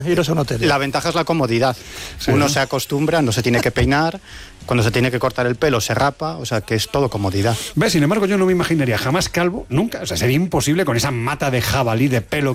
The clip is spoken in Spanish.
iros a un hotel. La ventaja es la comodidad. Sí. Uno se acostumbra, no se tiene que peinar. Cuando se tiene que cortar el pelo se rapa, o sea que es todo comodidad. ¿Ves? Sin embargo, yo no me imaginaría jamás calvo, nunca. O sea, sería imposible con esa mata de jabalí de pelo